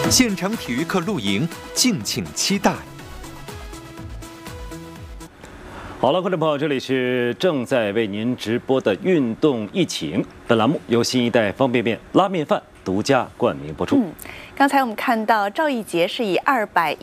现场体育课露营，敬请期待。 好了，观众朋友，这里是正在为您直播的运动一请，本栏目由新一代方便面拉面饭独家冠名播出。 刚才我们看到赵一杰是以200。